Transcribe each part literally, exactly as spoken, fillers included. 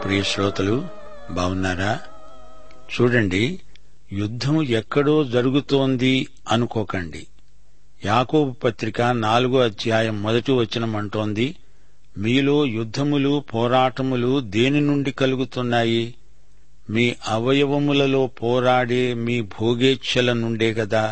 ప్రియ శ్రోతలు, బావున్నారా? చూడండి, యుద్ధం ఎక్కడో జరుగుతోంది అనుకోకండి. యాకోబు పత్రిక నాలుగో అధ్యాయం మొదటి వచనం అంటోంది, మీలో యుద్ధములు పోరాటములు దేని నుండి కలుగుతున్నాయి? మీ అవయవములలో పోరాడే మీ భోగేచ్ఛల నుండే గదా.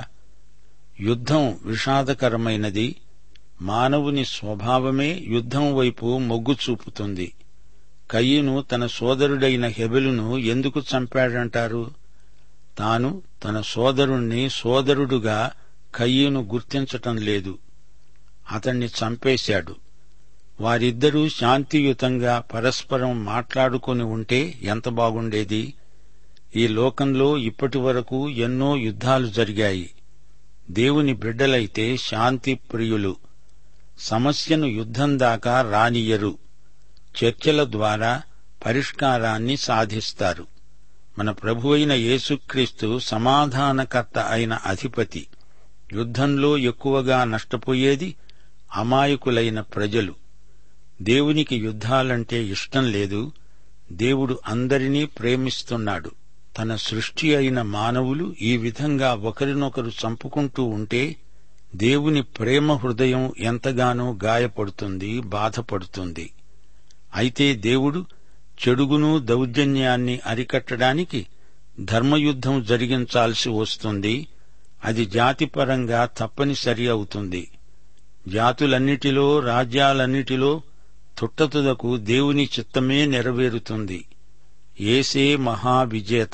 యుద్ధం విషాదకరమైనది. మానవుని స్వభావమే యుద్ధం వైపు మొగ్గు చూపుతుంది. కయీను తన సోదరుడైన హెబెలును ఎందుకు చంపాడంటారు? తాను తన సోదరుణ్ణి సోదరుడుగా కయీను గుర్తించటం లేదు. అతణ్ణి చంపేశాడు. వారిద్దరూ శాంతియుతంగా పరస్పరం మాట్లాడుకుని ఉంటే ఎంత బాగుండేది. ఈ లోకంలో ఇప్పటి వరకు ఎన్నో యుద్ధాలు జరిగాయి. దేవుని బిడ్డలైతే శాంతి ప్రియులు. సమస్యను యుద్ధం దాకా రానియ్యరు. చర్చల ద్వారా పరిష్కారాన్ని సాధిస్తారు. మన ప్రభువైన యేసుక్రీస్తు సమాధానకర్త అయిన అధిపతి. యుద్ధంలో ఎక్కువగా నష్టపోయేది అమాయకులైన ప్రజలు. దేవునికి యుద్ధాలంటే ఇష్టం లేదు. దేవుడు అందరినీ ప్రేమిస్తున్నాడు. తన సృష్టి అయిన మానవులు ఈ విధంగా ఒకరినొకరు చంపుకుంటూ ఉంటే దేవుని ప్రేమ హృదయం ఎంతగానో గాయపడుతుంది, బాధపడుతుంది. అయితే దేవుడు చెడుగును దౌర్జన్యాన్ని అరికట్టడానికి ధర్మయుద్ధం జరిగించాల్సి వస్తుంది. అది జాతిపరంగా తప్పనిసరి అవుతుంది. జాతులన్నిటిలో, రాజ్యాలన్నిటిలో తుట్టతుదకు దేవుని చిత్తమే నెరవేరుతుంది. యేసే మహావిజేత.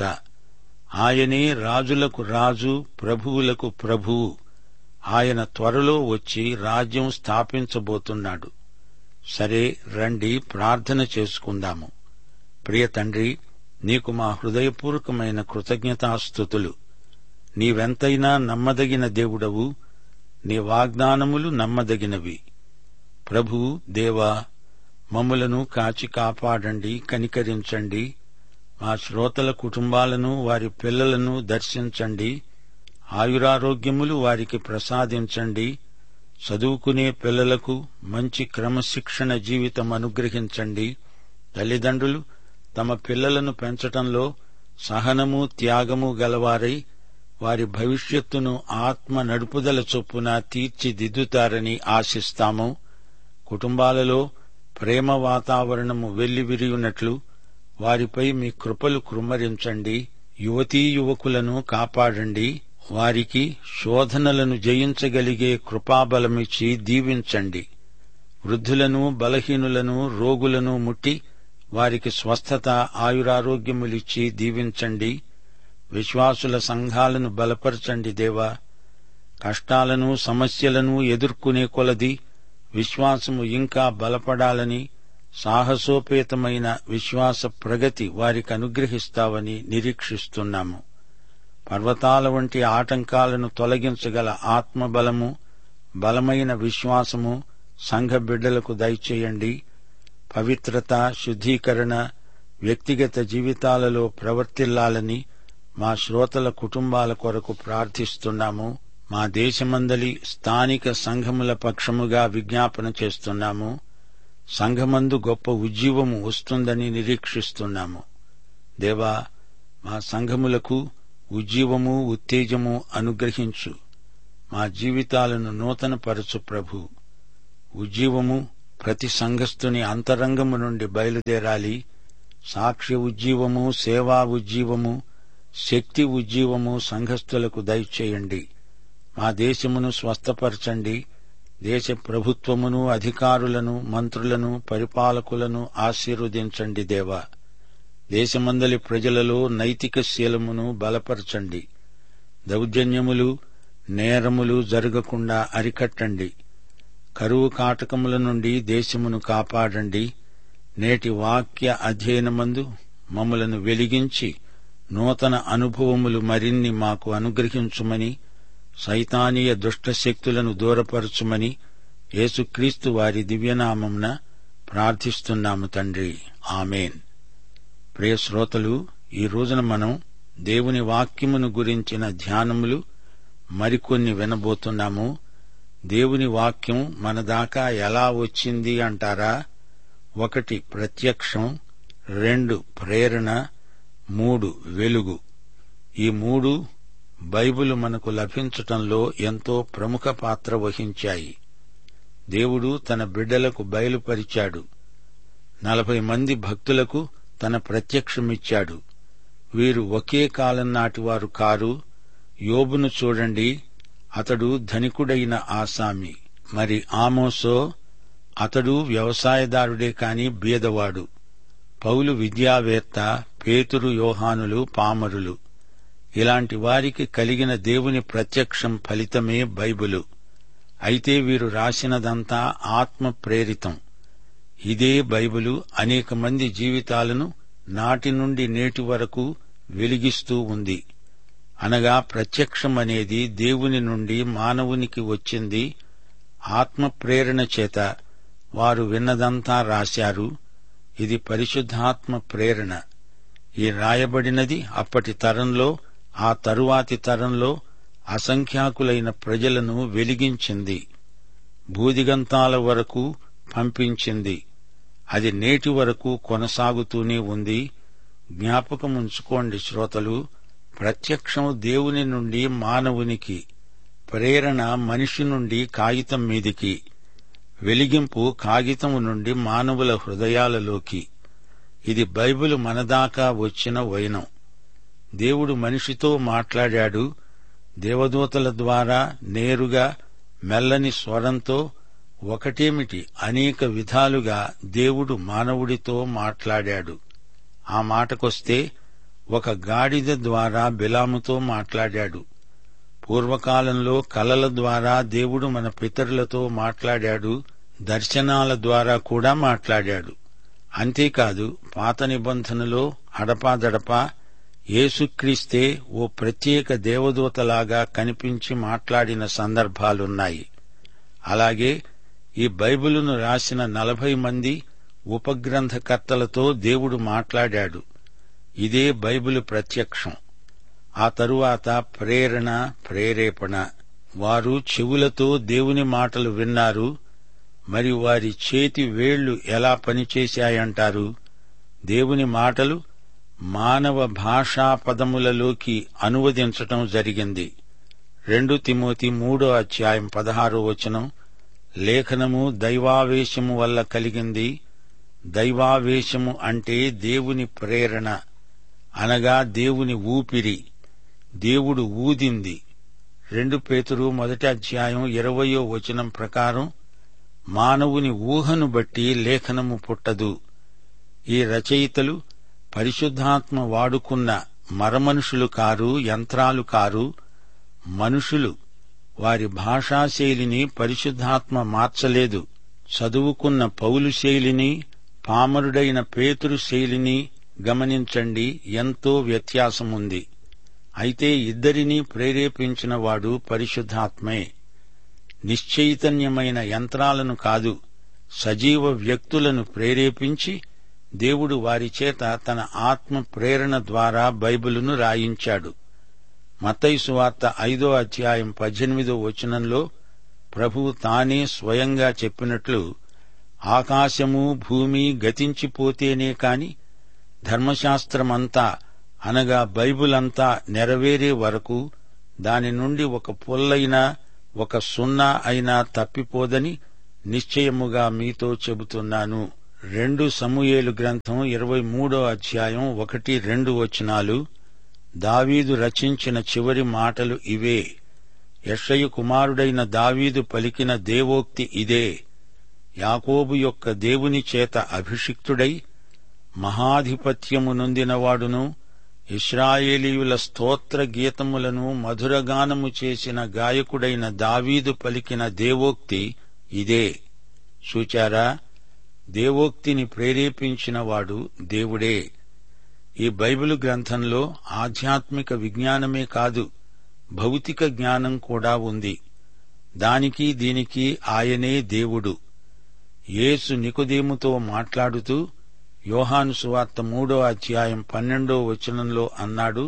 ఆయనే రాజులకు రాజు, ప్రభువులకు ప్రభువు. ఆయన త్వరలో వచ్చి రాజ్యం స్థాపించబోతున్నాడు. సరే, రండి ప్రార్థన చేసుకుందాము. ప్రియ తండ్రి, నీకు మా హృదయపూర్వకమైన కృతజ్ఞతాస్తుతులు. నీవెంతైనా నమ్మదగిన దేవుడవు. నీ వాగ్దానములు నమ్మదగినవి. ప్రభూ, దేవా, మమ్ములను కాచి కాపాడండి, కనికరించండి. మా శ్రోతల కుటుంబాలను, వారి పిల్లలను దర్శించండి. ఆయురారోగ్యములు వారికి ప్రసాదించండి. చదువుకునే పిల్లలకు మంచి క్రమశిక్షణ జీవితం అనుగ్రహించండి. తల్లిదండ్రులు తమ పిల్లలను పెంచటంలో సహనము, త్యాగము గలవారై వారి భవిష్యత్తును ఆత్మ నడుపుదల చొప్పున తీర్చిదిద్దుతారని ఆశిస్తాము. కుటుంబాలలో ప్రేమ వాతావరణము వెల్లివిరియున్నట్లు వారిపై మీ కృపలు కృమ్మరించండి. యువతీ యువకులను కాపాడండి. వారికి శోధనలను జయించగలిగే కృపాబలమిచ్చి దీవించండి. వృద్ధులను, బలహీనులను, రోగులను ముట్టి వారికి స్వస్థత, ఆయురారోగ్యములిచ్చి దీవించండి. విశ్వాసుల సంఘాలను బలపరచండి దేవా. కష్టాలను, సమస్యలను ఎదుర్కొనే కొలది విశ్వాసము ఇంకా బలపడాలని, సాహసోపేతమైన విశ్వాస ప్రగతి వారికి అనుగ్రహిస్తావని నిరీక్షిస్తున్నాము. పర్వతాల వంటి ఆటంకాలను తొలగించగల ఆత్మబలము, బలమైన విశ్వాసము సంఘ బిడ్డలకు దయచేయండి. పవిత్రత, శుద్ధీకరణ వ్యక్తిగత జీవితాలలో ప్రవర్తిల్లాలని మా శ్రోతల కుటుంబాల కొరకు ప్రార్థిస్తున్నాము. మా దేశమందలి స్థానిక సంఘముల పక్షముగా విజ్ఞాపన చేస్తున్నాము. సంఘమందు గొప్ప ఉజ్జీవము వస్తుందని నిరీక్షిస్తున్నాము. దేవా, మా సంఘములకు ఉజ్జీవము, ఉత్తేజము అనుగ్రహించు. మా జీవితాలను నూతనపరచు ప్రభు. ఉజ్జీవము ప్రతి సంఘస్థుని అంతరంగము నుండి బయలుదేరాలి. సాక్ష్య ఉజ్జీవము, సేవా ఉజ్జీవము, శక్తి ఉజ్జీవము సంఘస్థులకు దయచేయండి. మా దేశమును స్వస్థపరచండి. దేశ ప్రభుత్వమును, అధికారులను, మంత్రులను, పరిపాలకులను ఆశీర్వదించండి దేవా. దేశమందలి ప్రజలలో నైతిక శీలమును బలపరచండి. దౌర్జన్యములు, నేరములు జరగకుండా అరికట్టండి. కరువు కాటకముల నుండి దేశమును కాపాడండి. నేటి వాక్య అధ్యయనమందు మమ్ములను వెలిగించి నూతన అనుభవములు మరిన్ని మాకు అనుగ్రహించుమని, సైతానీయ దుష్టశక్తులను దూరపరచుమని యేసుక్రీస్తు వారి దివ్యనామమున ప్రార్థిస్తున్నాము తండ్రి. ఆమేన్. ప్రియ శ్రోతలు, ఈ రోజున మనం దేవుని వాక్యమును గురించిన ధ్యానములు మరికొన్ని వినబోతున్నాము. దేవుని వాక్యం మన దాకా ఎలా వచ్చింది అంటారా? ఒకటి ప్రత్యక్షం, రెండు ప్రేరణ, మూడు వెలుగు. ఈ మూడు బైబిలు మనకు లభించటంలో ఎంతో ప్రముఖ పాత్ర వహించాయి. దేవుడు తన బిడ్డలకు బయలుపరిచాడు. నలభై మంది భక్తులకు తన ప్రత్యక్షమిచ్చాడు. వీరు ఒకే కాలం నాటివారు కారు. యోబును చూడండి, అతడు ధనికుడైన ఆసామి. మరి ఆమోసో, అతడు వ్యవసాయదారుడే కాని బీదవాడు. పౌలు విద్యావేత్త, పేతురు యోహానులు పామరులు. ఇలాంటి వారికి కలిగిన దేవుని ప్రత్యక్షం ఫలితమే బైబిలు. అయితే వీరు రాసినదంతా ఆత్మ ప్రేరితం. ఇదే బైబిలు అనేక మంది జీవితాలను నాటి నుండి నేటి వరకు వెలిగిస్తూ ఉంది. అనగా ప్రత్యక్షమనేది దేవుని నుండి మానవునికి వచ్చింది. ఆత్మ ప్రేరణ చేత వారు విన్నదంతా రాశారు. ఇది పరిశుద్ధాత్మ ప్రేరణ. ఈ రాయబడినది అప్పటి తరంలో, ఆ తరువాతి తరంలో అసంఖ్యాకులైన ప్రజలను వెలిగించింది, భూదిగంతాల వరకు పంపించింది. అది నేటి వరకు కొనసాగుతూనే ఉంది. జ్ఞాపకముంచుకోండి శ్రోతలు, ప్రత్యక్షం దేవుని నుండి మానవునికి, ప్రేరణ మనిషి నుండి కాగితం మీదికి, వెలిగింపు కాగితం నుండి మానవుల హృదయాలలోకి. ఇది బైబిలు మనదాకా వచ్చిన వైనం. దేవుడు మనిషితో మాట్లాడాడు. దేవదూతల ద్వారా నేరుగా మెల్లని స్వరంతో. ఒకటేమిటి, అనేక విధాలుగా దేవుడు మానవుడితో మాట్లాడాడు. ఆ మాటకొస్తే ఒక గాడిద ద్వారా బిలాముతో మాట్లాడాడు. పూర్వకాలంలో కలల ద్వారా దేవుడు మన పితరులతో మాట్లాడాడు. దర్శనాల ద్వారా కూడా మాట్లాడాడు. అంతేకాదు, పాత నిబంధనలో అడపాదడపా యేసుక్రీస్తే ఓ ప్రత్యేక దేవదూతలాగా కనిపించి మాట్లాడిన సందర్భాలున్నాయి. అలాగే ఈ బైబిలును రాసిన నలభై మంది ఉపగ్రంథకర్తలతో దేవుడు మాట్లాడాడు. ఇదే బైబిలు ప్రత్యక్షం. ఆ తరువాత ప్రేరణ, ప్రేరేపణ. వారు చెవులతో దేవుని మాటలు విన్నారు. మరి వారి చేతి వేళ్లు ఎలా పనిచేశాయంటారు? దేవుని మాటలు మానవ భాషా పదములలోకి అనువదించటం జరిగింది. రెండు తిమోతి మూడో అధ్యాయం పదహారో వచనం, లేఖనము దైవావేశము వల్ల కలిగింది. దైవావేశము అంటే దేవుని ప్రేరణ, అనగా దేవుని ఊపిరి. దేవుడు ఊదింది. రెండు పేతురు మొదటి అధ్యాయం ఇరవయో వచనం ప్రకారం మానవుని ఊహను బట్టి లేఖనము పుట్టదు. ఈ రచయితలు పరిశుద్ధాత్మ వాడుకున్న మరమనుషులు కారు, యంత్రాలు కారు, మనుషులు. వారి భాషాశైలిని పరిశుద్ధాత్మ మార్చలేదు. చదువుకున్న పౌలు శైలిని, పామరుడైన పేతురు శైలిని గమనించండి, ఎంతో వ్యత్యాసముంది. అయితే ఇద్దరినీ ప్రేరేపించినవాడు పరిశుద్ధాత్మే. నిశ్చైతన్యమైన యంత్రాలను కాదు, సజీవ వ్యక్తులను ప్రేరేపించి దేవుడు వారిచేత తన ఆత్మ ప్రేరణ ద్వారా బైబిలును రాయించాడు. మత్తయి సువార్త ఐదో అధ్యాయం పద్దెనిమిదో వచనంలో ప్రభువు తానే స్వయంగా చెప్పినట్లు, ఆకాశము భూమి గతించిపోతేనే కాని ధర్మశాస్త్రమంతా, అనగా బైబిలంతా నెరవేరే వరకు దాని నుండి ఒక పొల్లైనా ఒక సున్నా అయినా తప్పిపోదని నిశ్చయముగా మీతో చెబుతున్నాను. రెండు సమూయేలు గ్రంథం ఇరవై మూడో అధ్యాయం ఒకటి రెండు వచనాలు. దావీదు రచించిన చివరి మాటలు ఇవే. యెషయి కుమారుడైన దావీదు పలికిన దేవోక్తి ఇదే. యాకోబు యొక్క దేవుని చేత అభిషిక్తుడై మహాధిపత్యము నొందినవాడును, ఇశ్రాయేలీయుల స్తోత్ర గీతములను మధురగానము చేసిన గాయకుడైన దావీదు పలికిన దేవోక్తి ఇదే. చూచారా, దేవోక్తిని ప్రేరేపించినవాడు దేవుడే. ఈ బైబిలు గ్రంథంలో ఆధ్యాత్మిక విజ్ఞానమే కాదు, భౌతిక జ్ఞానం కూడా ఉంది. దానికి దీనికి ఆయనే దేవుడు. యేసు నికోదేముతో మాట్లాడుతూ యోహాను సువార్త మూడో అధ్యాయం పన్నెండో వచనంలో అన్నాడు,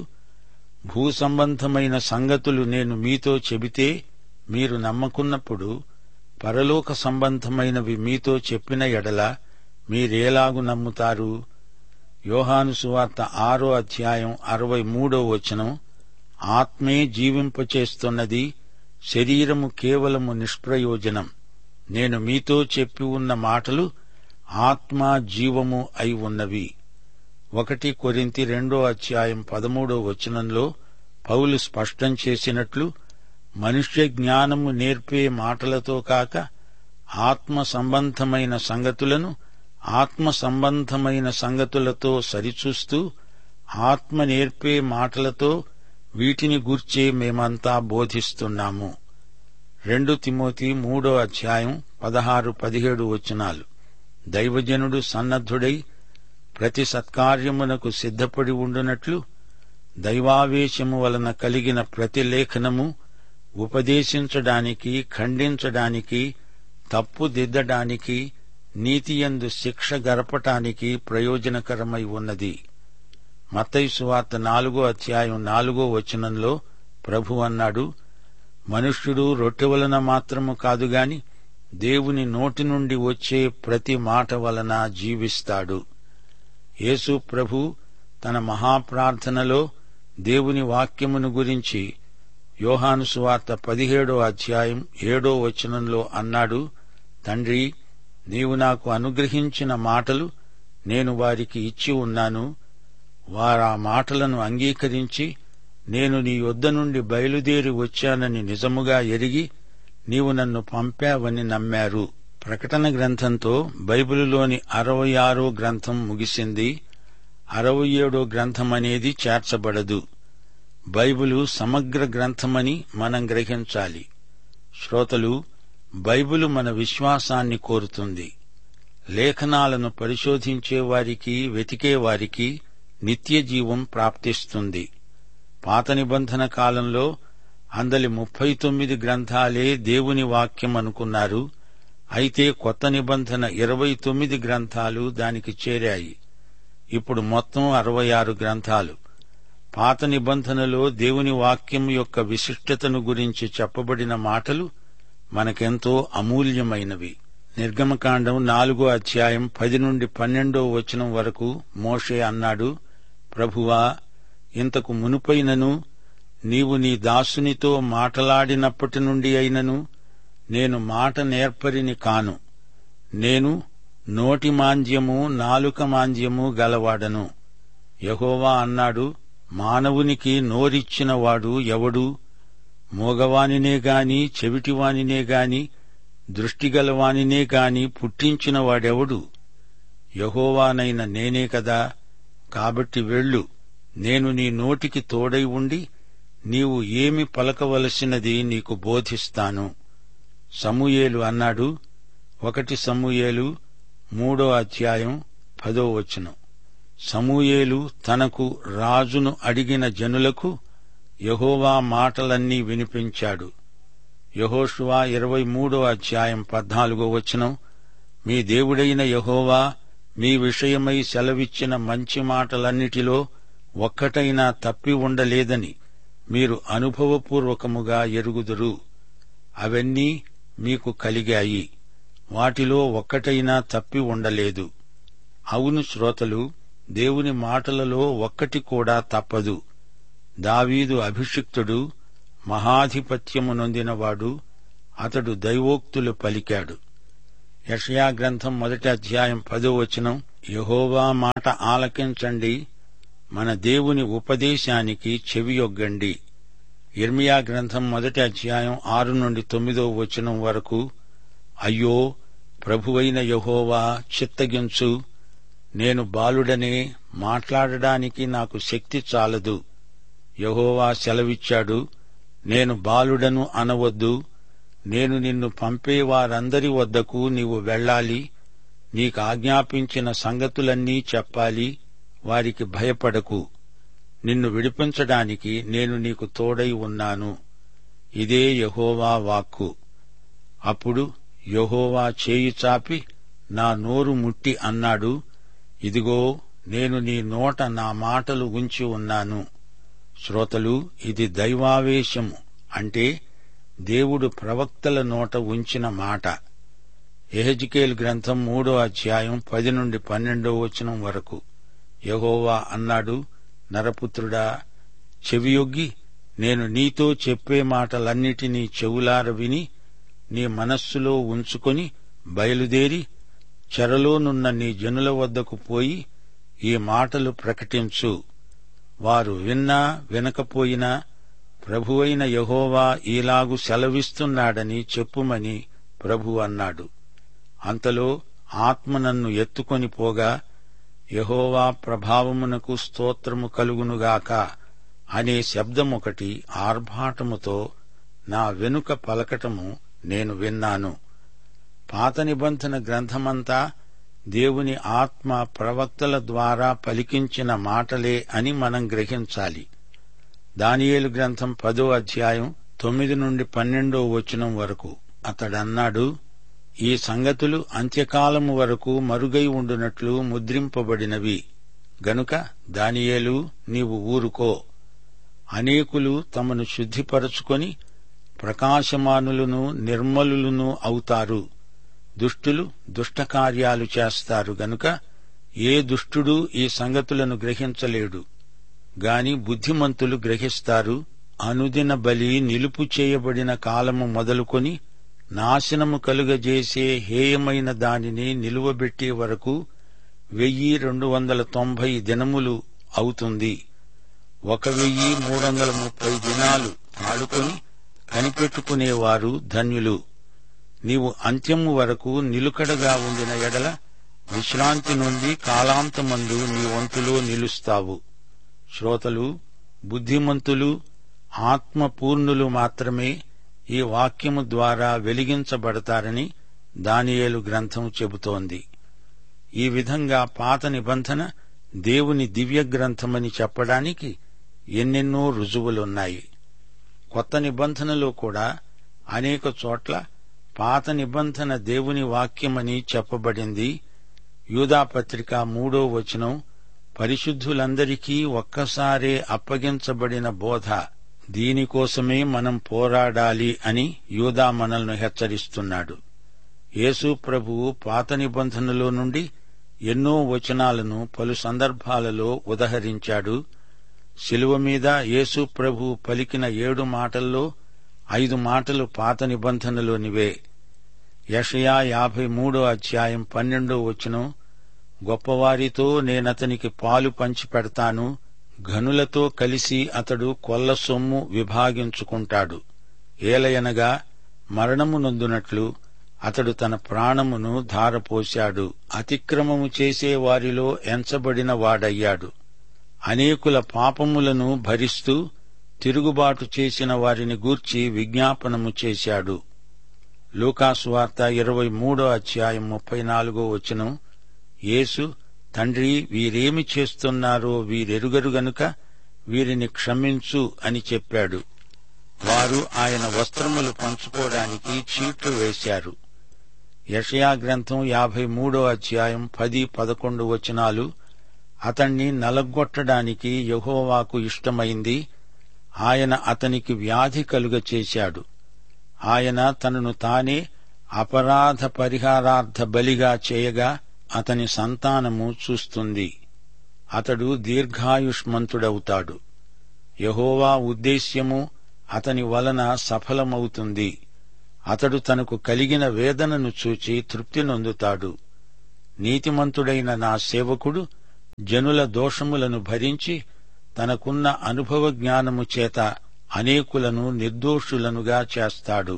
భూసంబంధమైన సంగతులు నేను మీతో చెబితే మీరు నమ్మకున్నప్పుడు పరలోక సంబంధమైనవి మీతో చెప్పిన ఎడల మీరేలాగు నమ్ముతారు? యోహాను సువార్త ఆరో అధ్యాయం అరవై మూడో వచనం, ఆత్మే జీవింపచేస్తున్నది, శరీరము కేవలము నిష్ప్రయోజనం. నేను మీతో చెప్పి ఉన్న మాటలు ఆత్మ జీవము అయి ఉన్నవి. ఒకటి కొరింథీ రెండో అధ్యాయం పదమూడో వచనంలో పౌలు స్పష్టం చేసినట్లు, మనుష్య జ్ఞానము నేర్పే మాటలతో కాక ఆత్మ సంబంధమైన సంగతులను ఆత్మ సంబంధమైన సంగతులతో సరిచూస్తూ ఆత్మ నేర్పే మాటలతో వీటిని గూర్చే మేమంతా బోధిస్తున్నాము. రెండు తిమోతి మూడో అధ్యాయం పదహారు పదిహేడు వచనాలు. దైవజనుడు సన్నద్ధుడై ప్రతి సత్కార్యమునకు సిద్ధపడి ఉండునట్లు దైవావేశము వలన కలిగిన ప్రతి లేఖనము ఉపదేశించడానికి, ఖండించడానికి, తప్పుదిద్దడానికి, నీతియందు శిక్ష గరపటానికి ప్రయోజనకరమై ఉన్నది. మత్తయి సువార్త నాలుగో అధ్యాయం నాలుగో వచనంలో ప్రభు అన్నాడు, మనుష్యుడు రొట్టె వలన మాత్రము కాదుగాని దేవుని నోటి నుండి వచ్చే ప్రతి మాట వలన జీవిస్తాడు. యేసు ప్రభు తన మహాప్రార్థనలో దేవుని వాక్యమును గురించి యోహాను సువార్త పదిహేడో అధ్యాయం ఏడో వచనంలో అన్నాడు, తండ్రి, నీవు నాకు అనుగ్రహించిన మాటలు నేను వారికి ఇచ్చి ఉన్నాను. వారా మాటలను అంగీకరించి నేను నీ యొద్ద నుండి బయలుదేరి వచ్చానని నిజముగా ఎరిగి నీవు నన్ను పంపావని నమ్మారు. ప్రకటన గ్రంథంతో బైబిలులోని అరవై ఆరో గ్రంథం ముగిసింది. అరవై ఏడో గ్రంథమనేది చేర్చబడదు. బైబిలు సమగ్ర గ్రంథమని మనం గ్రహించాలి. శ్రోతలు, బైబిలు మన విశ్వాసాన్ని కోరుతుంది. లేఖనాలను పరిశోధించేవారికి, వెతికేవారికి నిత్యజీవం ప్రాప్తిస్తుంది. పాత నిబంధన కాలంలో అందలి ముప్పై తొమ్మిది గ్రంథాలే దేవుని వాక్యం అనుకున్నారు. అయితే కొత్త నిబంధన ఇరవై తొమ్మిది గ్రంథాలు దానికి చేరాయి. ఇప్పుడు మొత్తం అరవై ఆరు గ్రంథాలు. పాత నిబంధనలో దేవుని వాక్యం యొక్క విశిష్టతను గురించి చెప్పబడిన మాటలు మనకెంతో అమూల్యమైనవి. నిర్గమకాండం నాలుగో అధ్యాయం పది నుండి పన్నెండో వచనం వరకు మోషే అన్నాడు, ప్రభువా, ఇంతకు మునుపైనను నీవు నీ దాసునితో మాటలాడినప్పటి నుండి అయినను నేను మాట నేర్పరిని కాను. నేను నోటి మాంద్యము, నాలుక మాంద్యము గలవాడను. యెహోవా అన్నాడు, మానవునికి నోరిచ్చినవాడు ఎవడు? మోగవానినే గాని, చెవిటివానినే గాని, దృష్టిగలవానినే గాని పుట్టించినవాడెవడు? యెహోవానైన నేనే కదా. కాబట్టి వెళ్ళు, నేను నీ నోటికి తోడై ఉండి నీవు ఏమి పలకవలసినది నీకు బోధిస్తాను. సమూయేలు అన్నాడు. ఒకటి సమూయేలు మూడో అధ్యాయం పదో వచనం. సమూయేలు తనకు రాజును అడిగిన జనులకు యెహోవా మాటలన్నీ వినిపించాడు. యెహోషువ ఇరవై మూడో అధ్యాయం పద్నాలుగో వచనం. మీ దేవుడైన యెహోవా మీ విషయమై సెలవిచ్చిన మంచి మాటలన్నిటిలో ఒక్కటైనా తప్పి ఉండలేదని మీరు అనుభవపూర్వకముగా ఎరుగుదురు. అవన్నీ మీకు కలిగాయి, వాటిలో ఒక్కటైనా తప్పి ఉండలేదు. అవును శ్రోతలు, దేవుని మాటలలో ఒక్కటి కూడా తప్పదు. దావీదు అభిషిక్తుడు, మహాధిపత్యము నొందినవాడు. అతడు దైవోక్తులు పలికాడు. యెషయా గ్రంథం మొదటి అధ్యాయం పదో వచనం. యెహోవా మాట ఆలకించండి, మన దేవుని ఉపదేశానికి చెవియొగ్గండి. యిర్మీయా గ్రంథం మొదటి అధ్యాయం ఆరు నుండి తొమ్మిదో వచనం వరకు. అయ్యో, ప్రభువైన యెహోవా, చిత్తగించు. నేను బాలుడనే, మాట్లాడడానికి నాకు శక్తి చాలదు. యెహోవా సెలవిచ్చాడు, నేను బాలుడను అనవద్దు. నేను నిన్ను పంపే వారందరి వద్దకు నీవు వెళ్ళాలి. నీకు ఆజ్ఞాపించిన సంగతులన్నీ చెప్పాలి. వారికి భయపడకు. నిన్ను విడిపించడానికి నేను నీకు తోడై ఉన్నాను. ఇదే యెహోవా వాక్కు. అప్పుడు యెహోవా చేయి చాపి నా నోరు ముట్టి అన్నాడు, ఇదిగో, నేను నీ నోట నా మాటలు ఉంచి ఉన్నాను. శ్రోతలు, ఇది దైవావేశము, అంటే దేవుడు ప్రవక్తల నోట ఉంచిన మాట. యెహెజ్కేలు గ్రంథం మూడో అధ్యాయం పది నుండి పన్నెండో వచనం వరకు. యెహోవా అన్నాడు, నరపుత్రుడా, చెవియొగ్గి నేను నీతో చెప్పే మాటలన్నిటినీ చెవులార విని నీ మనస్సులో ఉంచుకొని బయలుదేరి చెరలోనున్న నీ జనుల వద్దకు పోయి ఈ మాటలు ప్రకటించు. వారు విన్నా వినకపోయినా ప్రభువైన యెహోవా ఈలాగు సెలవిస్తున్నాడని చెప్పుమని ప్రభు అన్నాడు. అంతలో ఆత్మ నన్ను ఎత్తుకొని పోగా, యెహోవా ప్రభావమునకు స్తోత్రము కలుగునుగాక అనే శబ్దమొకటి ఆర్భాటముతో నా వెనుక పలకటము నేను విన్నాను. పాత నిబంధన గ్రంథమంతా దేవుని ఆత్మ ప్రవక్తల ద్వారా పలికించిన మాటలే అని మనం గ్రహించాలి. దానియేలు గ్రంథం పదో అధ్యాయం తొమ్మిది నుండి పన్నెండో వచనం వరకు అతడన్నాడు, ఈ సంగతులు అంత్యకాలము వరకు మరుగై ఉండునట్లు ముద్రింపబడినవి గనుక దానియేలు నీవు ఊరుకో. అనేకులు తమను శుద్ధిపరచుకొని ప్రకాశమానులను నిర్మలులను అవుతారు. దుష్టులు దుష్టకార్యాలు చేస్తారు గనుక ఏ దుష్టుడూ ఈ సంగతులను గ్రహించలేడు. గాని బుద్ధిమంతులు గ్రహిస్తారు. అనుదిన బలి నిలుపు చేయబడిన కాలము మొదలుకొని నాశనము కలుగజేసే హేయమైన దానిని నిలువబెట్టే వరకు వెయ్యి రెండు వందల తొంభై దినములు అవుతుంది. ఒక వెయ్యి మూడు వందల ముప్పై దినాలు ఆడుకొని కనిపెట్టుకునేవారు ధన్యులు. నీవు అంత్యము వరకు నిలుకడగా ఉండిన ఎడల విశ్రాంతి నుండి కాలాంతమందు నీ వంతులో నిలుస్తావు. శ్రోతలు, బుద్ధిమంతులు, ఆత్మపూర్ణులు మాత్రమే ఈ వాక్యము ద్వారా వెలిగించబడతారని దానియేలు గ్రంథం చెబుతోంది. ఈ విధంగా పాత నిబంధన దేవుని దివ్య గ్రంథమని చెప్పడానికి ఎన్నెన్నో రుజువులున్నాయి. కొత్త నిబంధనలో కూడా అనేక చోట్ల పాత నిబంధన దేవుని వాక్యమని చెప్పబడింది. యూదాపత్రిక మూడో వచనం, పరిశుద్ధులందరికీ ఒక్కసారే అప్పగించబడిన బోధ, దీనికోసమే మనం పోరాడాలి అని యూదా మనల్ని హెచ్చరిస్తున్నాడు. యేసు ప్రభువు పాత నిబంధనలో నుండి ఎన్నో వచనాలను పలు సందర్భాలలో ఉదహరించాడు. శిలువ మీద యేసు ప్రభువు పలికిన ఏడు మాటల్లో ఐదు మాటలు పాత నిబంధనలోనివే. యెషయా యాభై మూడో అధ్యాయం పన్నెండో వచనం, గొప్పవారితో నేనతనికి పాలు పంచిపెడతాను, ఘనులతో కలిసి అతడు కొల్ల సొమ్ము విభాగించుకుంటాడు. ఏలయనగా మరణము నొందునట్లు అతడు తన ప్రాణమును ధారపోశాడు. అతిక్రమము చేసే వారిలో ఎంచబడిన వాడయ్యాడు. అనేకుల పాపములను భరిస్తూ తిరుగుబాటు చేసిన వారిని గూర్చి విజ్ఞాపనము చేశాడు. లూకాసు వార్త ఇరవై మూడో అధ్యాయం ముప్పై నాలుగో వచనం, యేసు, తండ్రి, వీరేమి చేస్తున్నారో వీరెరుగరు గనుక వీరిని క్షమించు అని చెప్పాడు. వారు ఆయన వస్త్రములు పంచుకోవడానికి చీట్లు వేశారు. యెషయా గ్రంథం యాభై మూడో అధ్యాయం పది పదకొండు వచనాలు, అతణ్ణి నలగొట్టడానికి యెహోవాకు ఇష్టమైంది. ఆయన అతనికి వ్యాధి కలుగచేశాడు. ఆయన తనను తానే అపరాధ పరిహారార్థ బలిగా చేయగా అతని సంతానము చూస్తుంది. అతడు దీర్ఘాయుష్మంతుడవుతాడు. యెహోవా ఉద్దేశ్యము అతని వలన సఫలమవుతుంది. అతడు తనకు కలిగిన వేదనను చూచి తృప్తి నొందుతాడు. నీతిమంతుడైన నా సేవకుడు జనుల దోషములను భరించి తనకున్న అనుభవ జ్ఞానము చేత అనేకులను నిర్దోషులనుగా చేస్తాడు.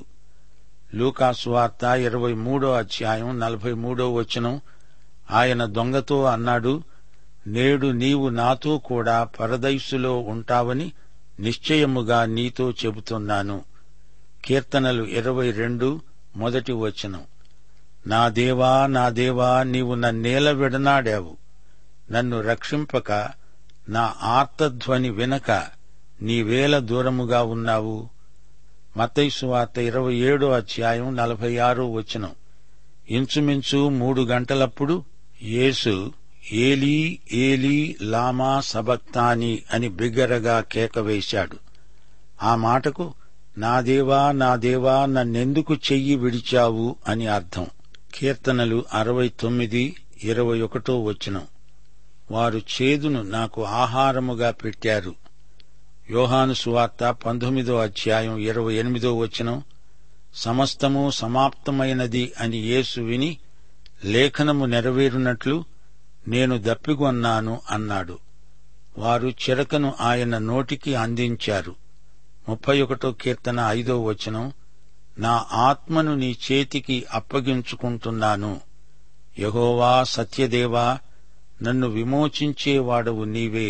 లూకాసు వార్త ఇరవై మూడో అధ్యాయం నలభై మూడో వచనం, ఆయన దొంగతో అన్నాడు, నేడు నీవు నాతో కూడా పరదైసులో ఉంటావని నిశ్చయముగా నీతో చెబుతున్నాను. కీర్తనలు ఇరవై రెండు మొదటి వచనం, నా దేవా నా దేవా, నీవు నన్నేల విడనాడావు. నన్ను రక్షింపక, నా ఆర్తధ్వని వినక నీవేల దూరముగా ఉన్నావు. మత్తయి సువార్త ఇరవై ఏడో అధ్యాయం నలభై ఆరో వచనం, ఇంచుమించు మూడు గంటలప్పుడు యేసు ఏలీ ఏలీ లామా సబక్తాని అని బిగ్గరగా కేకవేశాడు. ఆ మాటకు నా దేవా నా దేవా, నన్నెందుకు చెయ్యి విడిచావు అని అర్థం. కీర్తనలు అరవై తొమ్మిది ఇరవై ఒకటో వచనం, వారు చేదును నాకు ఆహారముగా పెట్టారు. యోహాను సువార్త పంతొమ్మిదో అధ్యాయం ఇరవై ఎనిమిదో వచనం. సమస్తము సమాప్తమైనది అని యేసు విని లేఖనము నెరవేరునట్లు నేను దప్పిగొన్నాను అన్నాడు. వారు చిరకను ఆయన నోటికి అందించారు. ముప్పై ఒకటో కీర్తన ఐదో వచనం. నా ఆత్మను నీ చేతికి అప్పగించుకుంటున్నాను. యెహోవా సత్యదేవా, నన్ను విమోచించేవాడవు నీవే.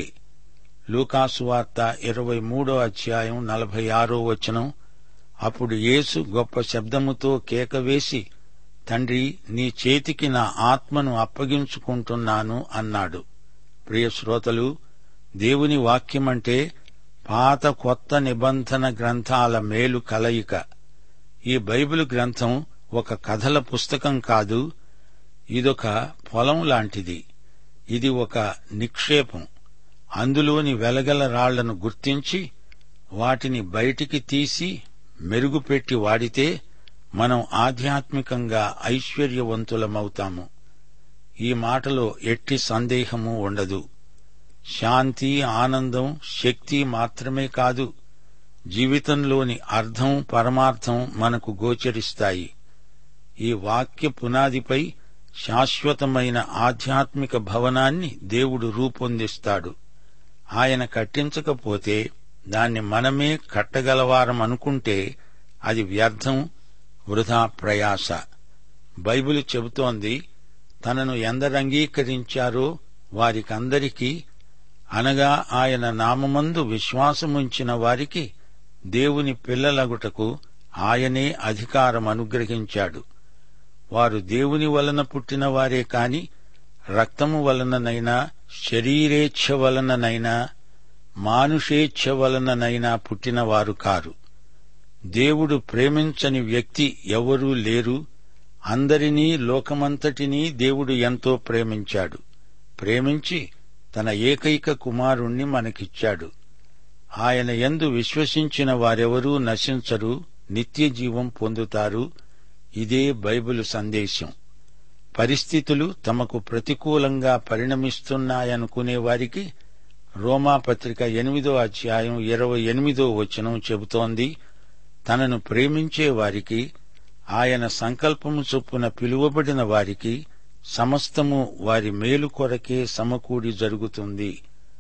లూకాసు వార్త ఇరవై మూడో అధ్యాయం నలభై ఆరో వచనం. అప్పుడు యేసు గొప్ప శబ్దముతో కేకవేసి, తండ్రి, నీ చేతికి నా ఆత్మను అప్పగించుకుంటున్నాను అన్నాడు. ప్రియ శ్రోతలు, దేవుని వాక్యమంటే పాత కొత్త నిబంధన గ్రంథాల మేలు కలయిక. ఈ బైబిల్ గ్రంథం ఒక కథల పుస్తకం కాదు, ఇదొక పొలం లాంటిది. ఇది ఒక నిక్షేపం. అందులోని వెలగల రాళ్లను గుర్తించి వాటిని బయటికి తీసి మెరుగుపెట్టి వాడితే మనం ఆధ్యాత్మికంగా ఐశ్వర్యవంతులమవుతాము. ఈ మాటలో ఎట్టి సందేహము ఉండదు. శాంతి, ఆనందం, శక్తి మాత్రమే కాదు, జీవితంలోని అర్థం, పరమార్థం మనకు గోచరిస్తాయి. ఈ వాక్య పునాదిపై శాశ్వతమైన ఆధ్యాత్మిక భవనాన్ని దేవుడు రూపొందిస్తాడు. ఆయన కట్టించకపోతే దాన్ని మనమే కట్టగలవారమనుకుంటే అది వ్యర్థం, వృథా ప్రయాస. బైబిలు చెబుతోంది, తనను ఎందరంగీకరించారో వారికందరికీ, అనగా ఆయన నామమందు విశ్వాసముంచిన వారికి దేవుని పిల్లలగుటకు ఆయనే అధికారం అనుగ్రహించాడు. వారు దేవుని వలన పుట్టిన వారే కాని రక్తము వలననైనా, శరీరేచ్ఛ వలననైనా, మానుషేచ్ఛ వలననైనా పుట్టినవారు కారు. దేవుడు ప్రేమించని వ్యక్తి ఎవరూ లేరు. అందరినీ, లోకమంతటినీ దేవుడు ఎంతో ప్రేమించాడు. ప్రేమించి తన ఏకైక కుమారుణ్ణి మనకిచ్చాడు. ఆయన యందు విశ్వసించిన వారెవరూ నశించరు, నిత్యజీవం పొందుతారు. ఇదే బైబిలు సందేశం. పరిస్థితులు తమకు ప్రతికూలంగా పరిణమిస్తున్నాయనుకునే వారికి రోమాపత్రిక ఎనిమిదో అధ్యాయం ఇరవై ఎనిమిదో వచనం చెబుతోంది, తనను ప్రేమించే వారికి, ఆయన సంకల్పము చొప్పున పిలువబడిన వారికి సమస్తము వారి మేలు కొరకే సమకూడి జరుగుతుంది.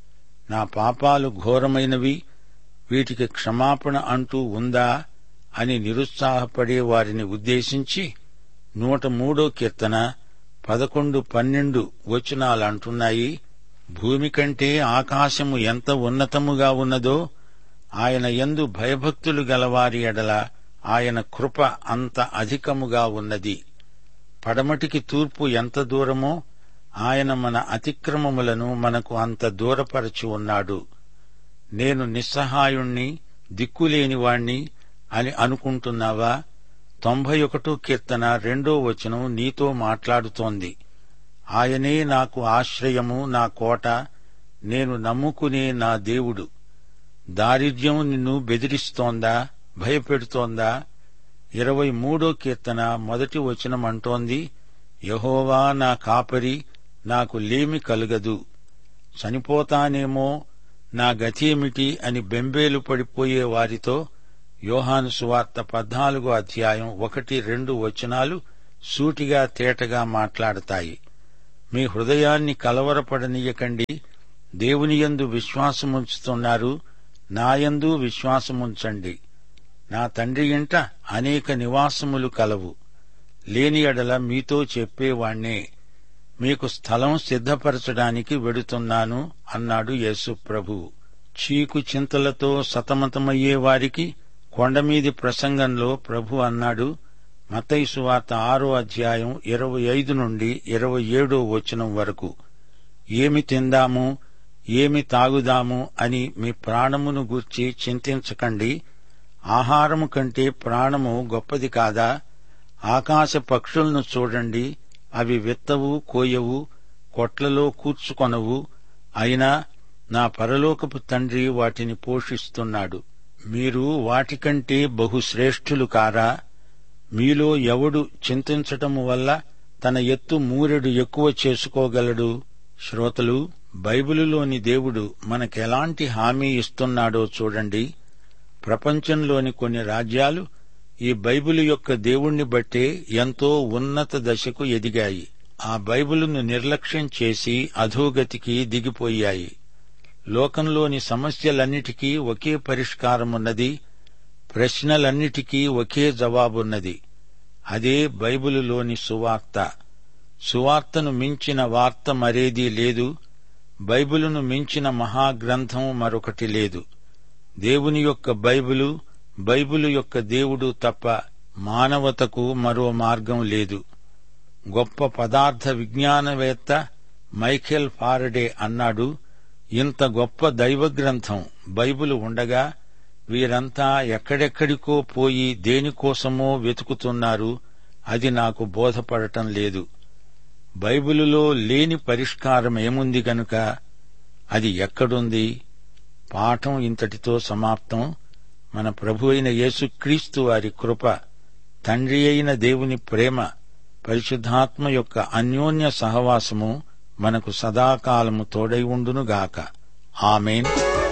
నా పాపాలు ఘోరమైనవి, వీటికి క్షమాపణ అంటూ ఉందా అని నిరుత్సాహపడే వారిని ఉద్దేశించి నూట మూడో కీర్తన పదకొండు పన్నెండు వచనాలంటున్నాయి, భూమి కంటే ఆకాశము ఎంత ఉన్నతముగా ఉన్నదో ఆయన యందు భయభక్తులు గలవారి ఎడల ఆయన కృప అంత అధికముగా ఉన్నది. పడమటికి తూర్పు ఎంత దూరమో ఆయన మన అతిక్రమములను మనకు అంత దూరపరచి ఉన్నాడు. నేను నిస్సహాయుణ్ణి, దిక్కులేనివాణ్ణి అని అనుకుంటున్నావా? తొంభై ఒకటో కీర్తన రెండో వచనం నీతో మాట్లాడుతోంది. ఆయనే నాకు ఆశ్రయము, నా కోట, నేను నమ్ముకునే నా దేవుడు. దారిద్ర్యం నిన్ను బెదిరిస్తోందా, భయపెడుతోందా? ఇరవై మూడో కీర్తన మొదటి వచనం అంటోంది, యెహోవా నా కాపరి, నాకు లేమి కలుగదు. చనిపోతానేమో, నా గతేమిటి అని బెంబేలు పడిపోయే వారితో యోహాను సువార్త పద్నాలుగో అధ్యాయం ఒకటి రెండు వచనాలు సూటిగా తేటగా మాట్లాడతాయి. మీ హృదయాన్ని కలవరపడనీయకండి. దేవునియందు విశ్వాసముంచుతున్నారు, నాయందు విశ్వాసముంచండి. నా తండ్రి ఇంట అనేక నివాసములు కలవు. లేని ఎడల మీతో చెప్పేవాణ్ణే, మీకు స్థలం సిద్ధపరచడానికి వెడుతున్నాను అన్నాడు యేసు ప్రభువు. చీకు చింతలతో సతమతమయ్యే వారికి కొండమీది ప్రసంగంలో ప్రభు అన్నాడు, మత్తయి సువార్త ఆరో అధ్యాయం ఇరవై ఐదు నుండి ఇరవై ఏడో వచనం వరకు, ఏమి తిందాము, ఏమి తాగుదాము అని మీ ప్రాణమును గూర్చి చింతించకండి. ఆహారము కంటే ప్రాణము గొప్పది కాదా? ఆకాశ పక్షులను చూడండి, అవి విత్తవు, కోయవు, కొట్లలో కూర్చుకొనవు, అయినా నా పరలోకపు తండ్రి వాటిని పోషిస్తున్నాడు. మీరు వాటికంటే బహుశ్రేష్ఠులు కారా? మీలో ఎవడు చింతించటము వల్ల తన ఎత్తు మూరెడు ఎక్కువ చేసుకోగలడు? శ్రోతలు, బైబిలులోని దేవుడు మనకెలాంటి హామీ ఇస్తున్నాడో చూడండి. ప్రపంచంలోని కొన్ని రాజ్యాలు ఈ బైబిలు యొక్క దేవుణ్ణి బట్టే ఎంతో ఉన్నత దశకు ఎదిగాయి. ఆ బైబిలును నిర్లక్ష్యం చేసి అధోగతికి దిగిపోయాయి. లోకంలోని సమస్యలన్నిటికీ ఒకే పరిష్కారమున్నది, ప్రశ్నలన్నిటికీ ఒకే జవాబున్నది. అదే బైబిలులోని సువార్త. సువార్తను మించిన వార్త మరేదీ లేదు. బైబిలును మించిన మహాగ్రంథం మరొకటి లేదు. దేవుని యొక్క బైబిలు, బైబిలు యొక్క దేవుడు తప్ప మానవతకు మరో మార్గం లేదు. గొప్ప పదార్థ విజ్ఞానవేత్త మైఖేల్ ఫారడే అన్నాడు, ఇంత గొప్ప దైవగ్రంథం బైబిలు ఉండగా వీరంతా ఎక్కడెక్కడికో పోయి దేనికోసమో వెతుకుతున్నారు. అది నాకు బోధపడటం లేదు. బైబిలులో లేని పరిష్కారం ఏముంది గనుక అది ఎక్కడుంది? పాఠం ఇంతటితో సమాప్తం. మన ప్రభు అయిన యేసుక్రీస్తు వారి కృప, తండ్రి అయిన దేవుని ప్రేమ, పరిశుద్ధాత్మ యొక్క అన్యోన్య సహవాసము మనకు సదాకాలము తోడై ఉండునుగాక. ఆమేన్.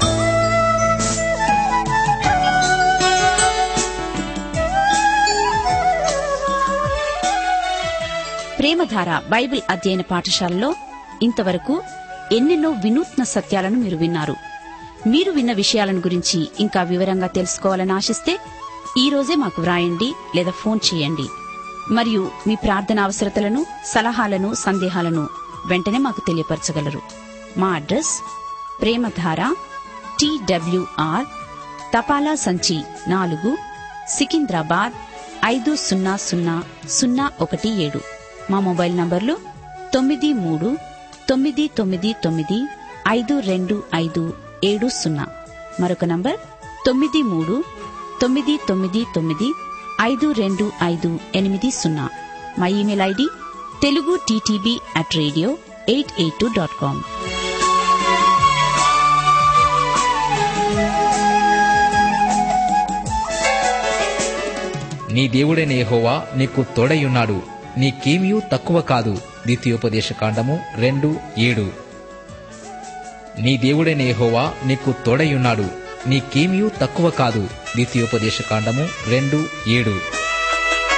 ప్రేమధార బైబిల్ అధ్యయన పాఠశాలలో ఇంతవరకు ఎన్నెన్నో వినూత్న సత్యాలను మీరు విన్నారు. మీరు విన్న విషయాలను గురించి ఇంకా వివరంగా తెలుసుకోవాలని ఆశిస్తే ఈ రోజే మాకు వ్రాయండి లేదా ఫోన్ చేయండి. మరియు మీ ప్రార్థన అవసరతలను, సలహాలను, సందేహాలను వెంటనే మాకు తెలియపరచగలరు. మా అడ్రస్ ప్రేమధార టీడబ్ల్యూఆర్ తపాలా సంచి నాలుగు, సికింద్రాబాద్ ఐదు సున్నా సున్నా సున్నా ఒకటి ఏడు. మా మొబైల్ నంబర్లు తొమ్మిది మూడు తొమ్మిది తొమ్మిది తొమ్మిది ఐదు రెండు ఐదు ఏడు సున్నా. మరొక నంబర్ తొమ్మిది మూడు తొమ్మిది తొమ్మిది తొమ్మిది ఐదు రెండు ఐదు ఎనిమిది సున్నా. మా email ID Telugu TTB at radio eight eight two dot com. నీ దేవుడైన యెహోవా నీకు తోడైయున్నాడు, నీకేమీ తక్కువ కాదు. ద్వితీయోపదేశకాండము రెండు ఏడు. నీ దేవుడైన యెహోవా నీకు తోడైయున్నాడు, నీకేమీ తక్కువ కాదు. ద్వితీయోపదేశకాండము రెండు ఏడు.